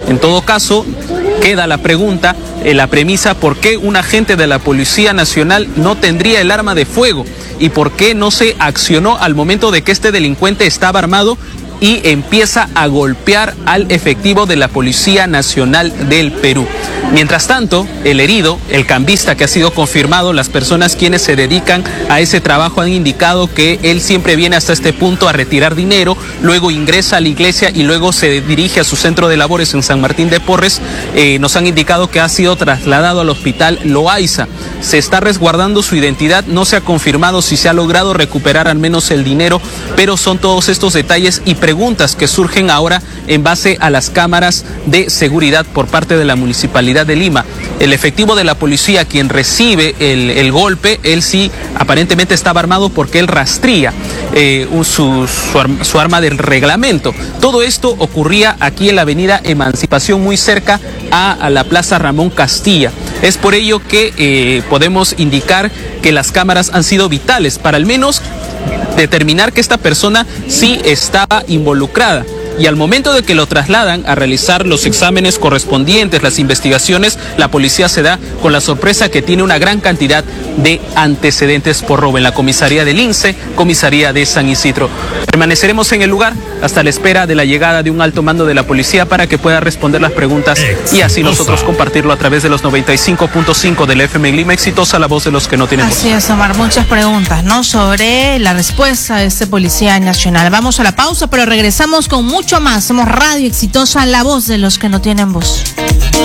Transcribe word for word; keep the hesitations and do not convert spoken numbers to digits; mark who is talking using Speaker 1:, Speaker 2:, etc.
Speaker 1: En todo caso, queda la pregunta, eh, la premisa, ¿por qué un agente de la Policía Nacional no tendría el arma de fuego? ¿Y por qué no se accionó al momento de que este delincuente estaba armado y empieza a golpear al efectivo de la Policía Nacional del Perú? Mientras tanto, el herido, el cambista que ha sido confirmado, las personas quienes se dedican a ese trabajo han indicado que él siempre viene hasta este punto a retirar dinero, luego ingresa a la iglesia y luego se dirige a su centro de labores en San Martín de Porres. Eh, nos han indicado que ha sido trasladado al hospital Loaiza. Se está resguardando su identidad, no se ha confirmado si se ha logrado recuperar al menos el dinero, pero son todos estos detalles y preguntas que surgen ahora en base a las cámaras de seguridad por parte de la Municipalidad de Lima. El efectivo de la policía quien recibe el, el golpe, él sí aparentemente estaba armado porque él rastría eh, su, su, arma, su arma del reglamento. Todo esto ocurría aquí en la avenida Emancipación, muy cerca a, a la Plaza Ramón Castilla. Es por ello que eh, podemos indicar que las cámaras han sido vitales para al menos determinar que esta persona sí estaba involucrada. Y al momento de que lo trasladan a realizar los exámenes correspondientes, las investigaciones, la policía se da con la sorpresa que tiene una gran cantidad de antecedentes por robo en la comisaría del INSE, comisaría de San Isidro. Permaneceremos en el lugar hasta la espera de la llegada de un alto mando de la policía para que pueda responder las preguntas y así nosotros compartirlo a través de los noventa y cinco punto cinco del F M en Lima. Exitosa la voz de los que no tienen voz.
Speaker 2: Así es, Omar, muchas preguntas, ¿no?, sobre la respuesta de este policía nacional. Vamos a la pausa, pero regresamos con mucho más. Somos Radio Exitosa, la voz de los que no tienen voz.